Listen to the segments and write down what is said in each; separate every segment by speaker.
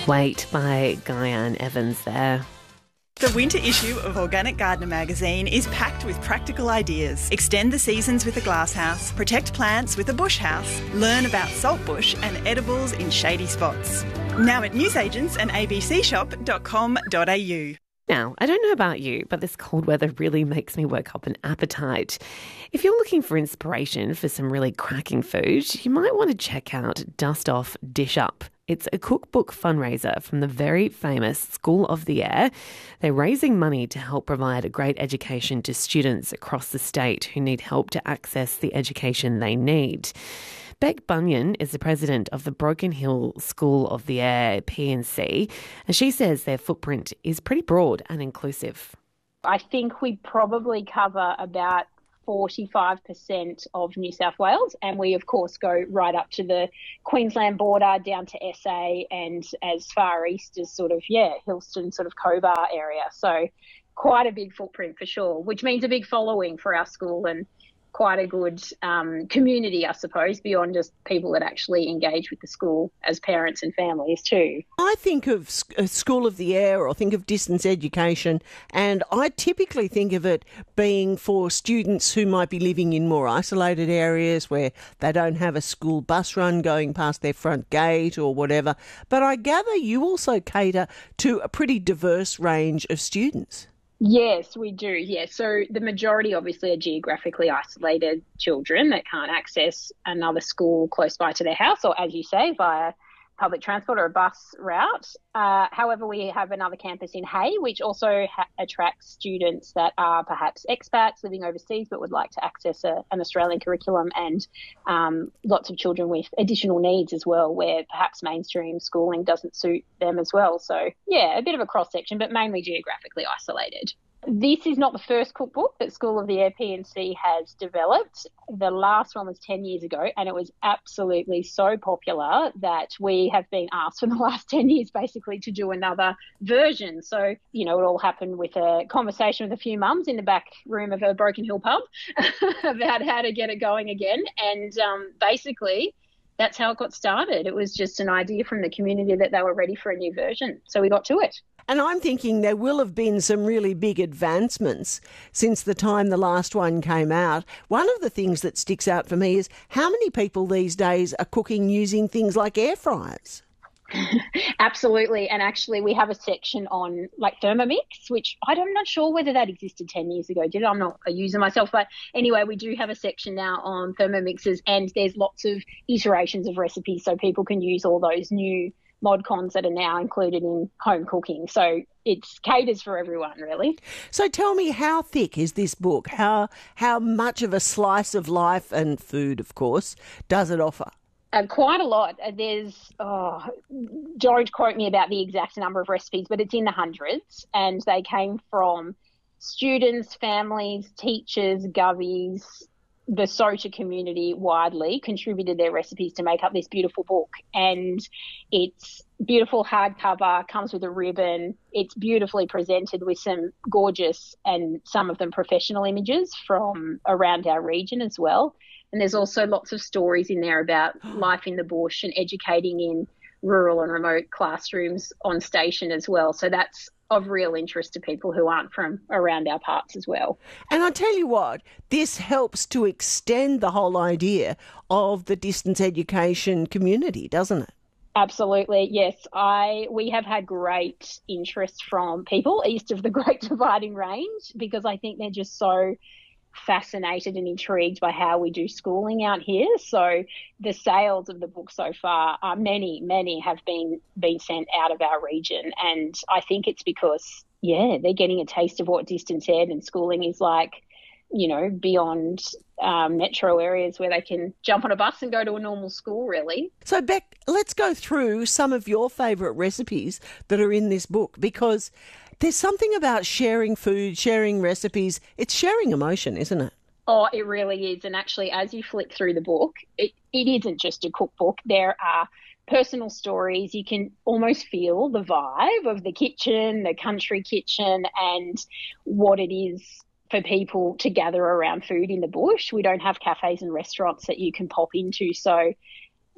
Speaker 1: Wait by Guyan Evans there.
Speaker 2: The winter issue of Organic Gardener magazine is packed with practical ideas. Extend the seasons with a glasshouse, protect plants with a bush house, learn about saltbush and edibles in shady spots. Now at newsagents and abcshop.com.au.
Speaker 1: Now, I don't know about you, but this cold weather really makes me work up an appetite. If you're looking for inspiration for some really cracking food, you might want to check out Dust Off, Dish Up. It's a cookbook fundraiser from the very famous School of the Air. They're raising money to help provide a great education to students across the state who need help to access the education they need. Beck Bunyan is the president of the Broken Hill School of the Air, P&C, and she says their footprint is pretty broad and inclusive.
Speaker 3: I think we probably cover about 45% of New South Wales, and we of course go right up to the Queensland border down to SA and as far east as Hillston, Cobar area. So quite a big footprint for sure, which means a big following for our school and quite a good community, I suppose, beyond just people that actually engage with the school as parents and families too.
Speaker 4: I think of School of the Air or think of distance education, and I typically think of it being for students who might be living in more isolated areas where they don't have a school bus run going past their front gate or whatever. But I gather you also cater to a pretty diverse range of students.
Speaker 3: Yes, we do. Yes. So the majority obviously are geographically isolated children that can't access another school close by to their house or, as you say, via public transport or a bus route. However, we have another campus in Hay, which also attracts students that are perhaps expats living overseas but would like to access an Australian curriculum, and lots of children with additional needs as well, where perhaps mainstream schooling doesn't suit them as well. So, yeah, a bit of a cross-section, but mainly geographically isolated. This is not the first cookbook that School of the Air P&C has developed. The last one was 10 years ago, and it was absolutely so popular that we have been asked for the last 10 years basically to do another version. So, it all happened with a conversation with a few mums in the back room of a Broken Hill pub about how to get it going again. And basically, that's how it got started. It was just an idea from the community that they were ready for a new version. So we got to it.
Speaker 4: And I'm thinking there will have been some really big advancements since the time the last one came out. One of the things that sticks out for me is how many people these days are cooking using things like air fryers.
Speaker 3: Absolutely. And actually we have a section on Thermomix, which I'm not sure whether that existed 10 years ago. I'm not a user myself. But anyway, we do have a section now on Thermomixes, and there's lots of iterations of recipes so people can use all those new mod cons that are now included in home cooking. So it caters for everyone, really.
Speaker 4: So tell me, how thick is this book? How much of a slice of life and food, of course, does it offer?
Speaker 3: Quite a lot. Don't quote me about the exact number of recipes, but it's in the hundreds, and they came from students, families, teachers, govies. The SOTA community widely contributed their recipes to make up this beautiful book. And it's beautiful hardcover, comes with a ribbon. It's beautifully presented with some gorgeous and some of them professional images from around our region as well. And there's also lots of stories in there about life in the bush and educating in rural and remote classrooms on station as well. So that's of real interest to people who aren't from around our parts as well.
Speaker 4: And I tell you what, this helps to extend the whole idea of the distance education community, doesn't it?
Speaker 3: Absolutely, yes. We have had great interest from people east of the Great Dividing Range, because I think they're just so fascinated and intrigued by how we do schooling out here. So the sales of the book so far are many have been sent out of our region, and I think it's because they're getting a taste of what distance ed and schooling is like, beyond metro areas where they can jump on a bus and go to a normal school, really.
Speaker 4: So Beck, let's go through some of your favourite recipes that are in this book, because there's something about sharing food, sharing recipes. It's sharing emotion, isn't it?
Speaker 3: Oh, it really is. And actually, as you flick through the book, it isn't just a cookbook. There are personal stories. You can almost feel the vibe of the kitchen, the country kitchen, and what it is for people to gather around food in the bush. We don't have cafes and restaurants that you can pop into. So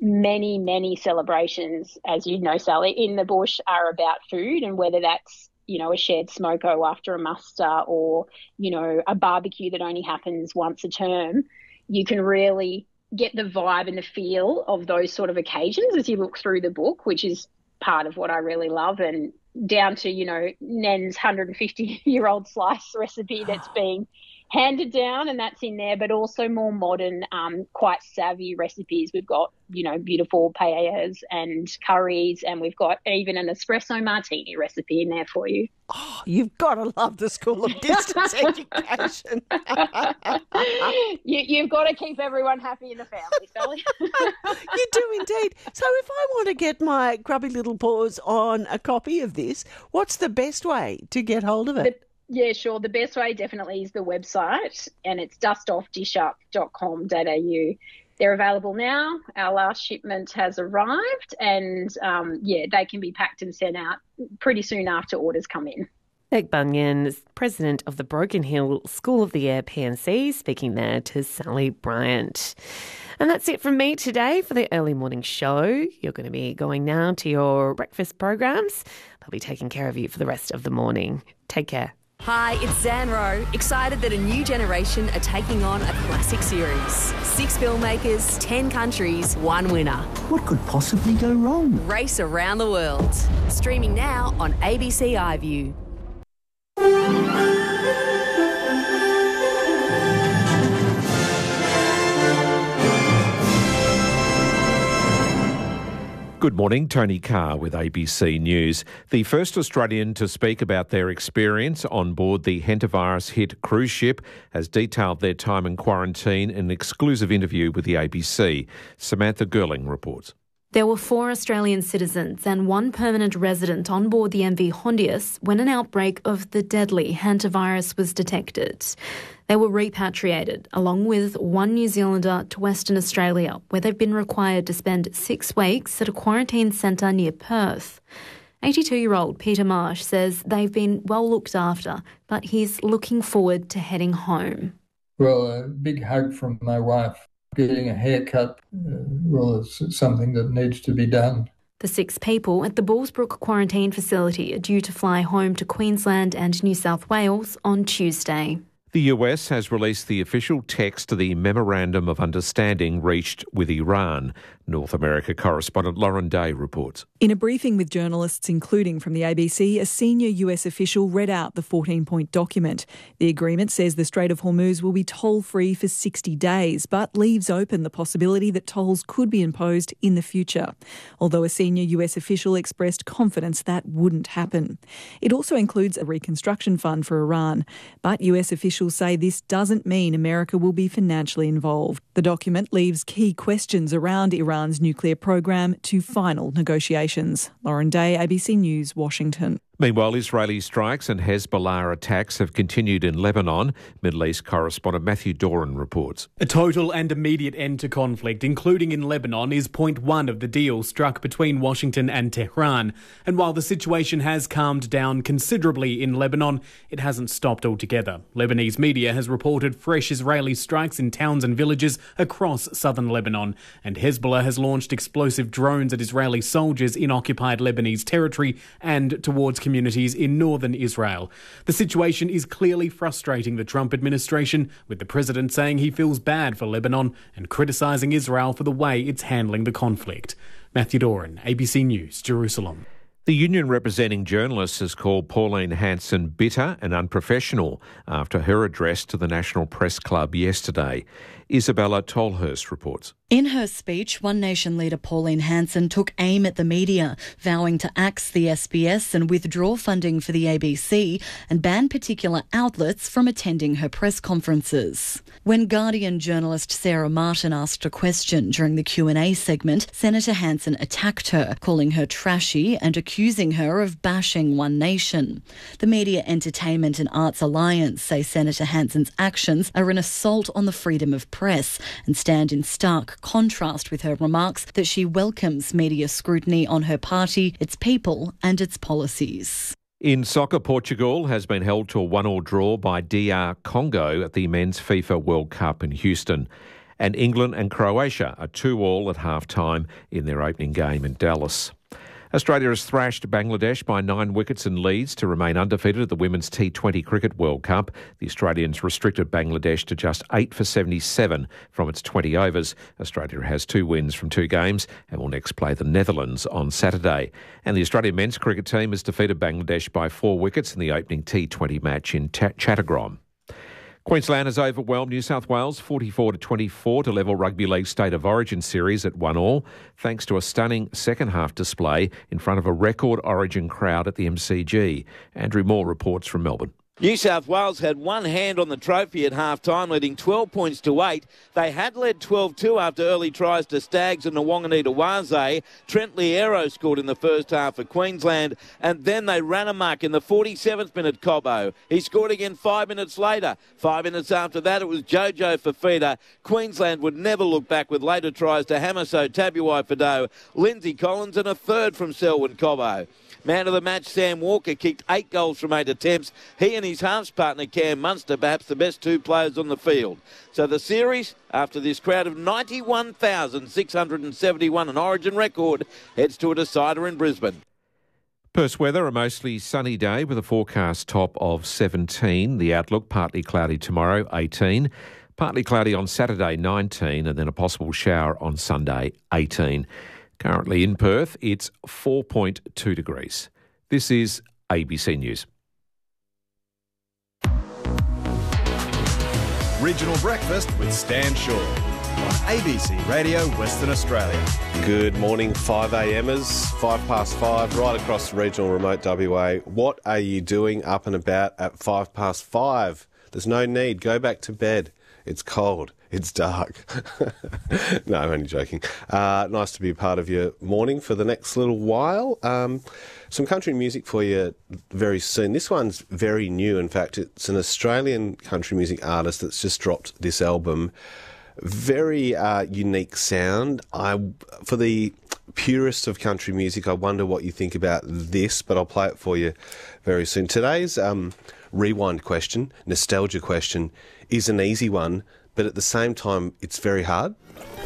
Speaker 3: many, many celebrations, as you know, Sally, in the bush are about food, and whether that's, you know, a shared smoko after a muster or, you know, a barbecue that only happens once a term, you can really get the vibe and the feel of those sort of occasions as you look through the book, which is part of what I really love, and down to, you know, Nen's 150-year-old slice recipe that's being handed down, and that's in there, but also more modern, quite savvy recipes. We've got, you know, beautiful paellas and curries, and we've got even an espresso martini recipe in there for you.
Speaker 4: Oh, you've got to love the School of Distance Education.
Speaker 3: You've got to keep everyone happy in the family, Sally.
Speaker 4: You do indeed. So if I want to get my grubby little paws on a copy of this, what's the best way to get hold of it?
Speaker 3: Yeah, sure. The best way definitely is the website, and it's dustoffdishup.com.au. They're available now. Our last shipment has arrived, and they can be packed and sent out pretty soon after orders come in.
Speaker 1: Beck Bunyan, president of the Broken Hill School of the Air PNC, speaking there to Sally Bryant. And that's it from me today for the early morning show. You're going to be going now to your breakfast programs. They'll be taking care of you for the rest of the morning. Take care.
Speaker 5: Hi, it's Zan Rowe, excited that a new generation are taking on a classic series. 6 filmmakers, 10 countries, 1 winner.
Speaker 6: What could possibly go wrong?
Speaker 5: Race around the world. Streaming now on ABC iView.
Speaker 7: Good morning, Tony Carr with ABC News. The first Australian to speak about their experience on board the hantavirus-hit cruise ship has detailed their time in quarantine in an exclusive interview with the ABC. Samantha Gerling reports.
Speaker 8: There were 4 Australian citizens and 1 permanent resident on board the MV Hondius when an outbreak of the deadly hantavirus was detected. They were repatriated, along with 1 New Zealander, to Western Australia, where they've been required to spend 6 weeks at a quarantine centre near Perth. 82-year-old Peter Marsh says they've been well looked after, but he's looking forward to heading home.
Speaker 9: Well, a big hug from my wife. Getting a haircut, it's something that needs to be done.
Speaker 8: The 6 people at the Bullsbrook quarantine facility are due to fly home to Queensland and New South Wales on Tuesday.
Speaker 7: The US has released the official text to the Memorandum of Understanding reached with Iran. North America correspondent Lauren Day reports.
Speaker 10: In a briefing with journalists, including from the ABC, a senior US official read out the 14-point document. The agreement says the Strait of Hormuz will be toll-free for 60 days, but leaves open the possibility that tolls could be imposed in the future, although a senior US official expressed confidence that wouldn't happen. It also includes a reconstruction fund for Iran, but US officials say this doesn't mean America will be financially involved. The document leaves key questions around Iran's nuclear program to final negotiations. Lauren Day, ABC News, Washington.
Speaker 7: Meanwhile, Israeli strikes and Hezbollah attacks have continued in Lebanon. Middle East correspondent Matthew Doran reports.
Speaker 11: A total and immediate end to conflict, including in Lebanon, is point 1 of the deal struck between Washington and Tehran. And while the situation has calmed down considerably in Lebanon, it hasn't stopped altogether. Lebanese media has reported fresh Israeli strikes in towns and villages across southern Lebanon. And Hezbollah has launched explosive drones at Israeli soldiers in occupied Lebanese territory and towards communities in northern Israel. The situation is clearly frustrating the Trump administration, with the president saying he feels bad for Lebanon and criticising Israel for the way it's handling the conflict. Matthew Doran, ABC News, Jerusalem.
Speaker 7: The union representing journalists has called Pauline Hanson bitter and unprofessional after her address to the National Press Club yesterday. Isabella Tolhurst reports.
Speaker 12: In her speech, One Nation leader Pauline Hanson took aim at the media, vowing to axe the SBS and withdraw funding for the ABC and ban particular outlets from attending her press conferences. When Guardian journalist Sarah Martin asked a question during the Q&A segment, Senator Hanson attacked her, calling her trashy and accusing her of bashing One Nation. The Media, Entertainment and Arts Alliance say Senator Hanson's actions are an assault on the freedom of press and stand in stark contrast with her remarks that she welcomes media scrutiny on her party, its people and its policies.
Speaker 7: In soccer, Portugal has been held to a 1-1 draw by DR Congo at the Men's FIFA World Cup in Houston. And England and Croatia are 2-2 at half-time in their opening game in Dallas. Australia has thrashed Bangladesh by 9 wickets and leads to remain undefeated at the Women's T20 Cricket World Cup. The Australians restricted Bangladesh to just 8 for 77 from its 20 overs. Australia has 2 wins from 2 games and will next play the Netherlands on Saturday. And the Australian men's cricket team has defeated Bangladesh by 4 wickets in the opening T20 match in Chattagrom. Queensland has overwhelmed New South Wales 44-24 to level Rugby League State of Origin series at 1-1, thanks to a stunning second-half display in front of a record Origin crowd at the MCG. Andrew Moore reports from Melbourne.
Speaker 13: New South Wales had one hand on the trophy at half-time, leading 12 points to 8. They had led 12-2 after early tries to Staggs and Nwanganita-Waze. Trent Liero scored in the first half for Queensland, and then they ran amok in the 47th minute, Cobbo. He scored again 5 minutes later. 5 minutes after that, it was Jojo Fafita. Queensland would never look back with later tries to Hamiso Tabuai-Fidow, Lindsay Collins, and a third from Selwyn Cobbo. Man of the match, Sam Walker, kicked 8 goals from 8 attempts. He and his halves partner, Cam Munster, perhaps the best 2 players on the field. So the series, after this crowd of 91,671, an Origin record, heads to a decider in Brisbane.
Speaker 7: Perth's weather, a mostly sunny day with a forecast top of 17. The outlook, partly cloudy tomorrow, 18. Partly cloudy on Saturday, 19, and then a possible shower on Sunday, 18. Currently in Perth, it's 4.2 degrees. This is ABC News.
Speaker 14: Regional Breakfast with Stan Shaw on ABC Radio Western Australia.
Speaker 15: Good morning, 5amers, 5:05, right across the regional remote WA. What are you doing up and about at 5:05? There's no need. Go back to bed. It's cold. It's dark. No, I'm only joking. Nice to be a part of your morning for the next little while. Some country music for you very soon. This one's very new. In fact, it's an Australian country music artist that's just dropped this album. Very unique sound. For the purists of country music, I wonder what you think about this, but I'll play it for you very soon. Today's rewind question, nostalgia question, is an easy one, but at the same time, it's very hard.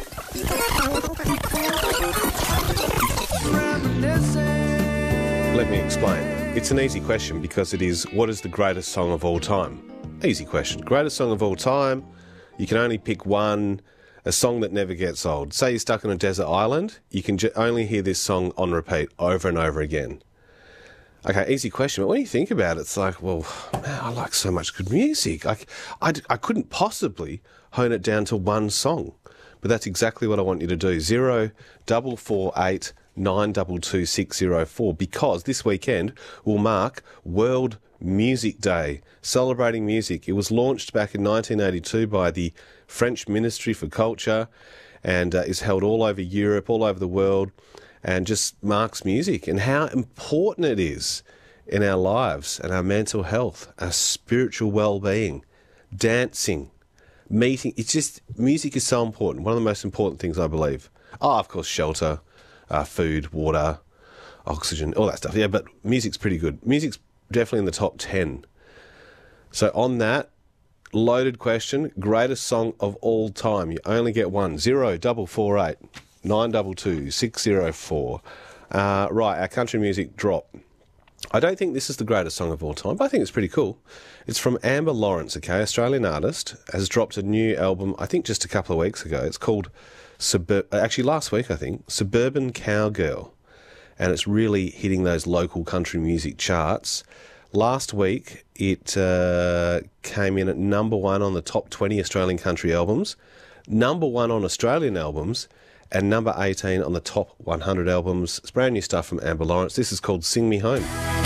Speaker 15: Let me explain. It's an easy question because it is, what is the greatest song of all time? Easy question. Greatest song of all time, you can only pick one, a song that never gets old. Say you're stuck on a desert island, you can only hear this song on repeat over and over again. Okay, easy question, but when you think about it, it's like, well, man, I like so much good music. I couldn't possibly hone it down to one song, but that's exactly what I want you to do. 0448 922 604, because this weekend will mark World Music Day, celebrating music. It was launched back in 1982 by the French Ministry for Culture and is held all over Europe, all over the world, and just marks music and how important it is in our lives and our mental health, our spiritual well-being, dancing, meeting. It's just, music is so important. One of the most important things, I believe. Oh, of course, shelter, food, water, oxygen, all that stuff. Yeah, but music's pretty good. Music's definitely in the top 10. So on that, loaded question, greatest song of all time. You only get one. 0448 922 604. Right, our country music drop. I don't think this is the greatest song of all time, but I think it's pretty cool. It's from Amber Lawrence, okay, Australian artist, has dropped a new album, I think just a couple of weeks ago. It's called, actually last week, I think, Suburban Cowgirl. And it's really hitting those local country music charts. Last week, it came in at number 1 on the top 20 Australian country albums, number 1 on Australian albums, and number 18 on the top 100 albums. It's brand new stuff from Amber Lawrence. This is called Sing Me Home.